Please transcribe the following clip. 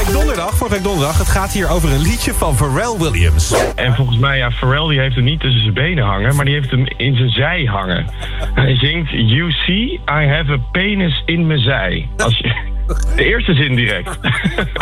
Vorige week donderdag. Het gaat hier over een liedje van Pharrell Williams. En volgens mij, ja, Pharrell die heeft hem niet tussen zijn benen hangen, maar die heeft hem in zijn zij hangen. Hij zingt, you see, I have a penis in mijn zij. De eerste zin direct.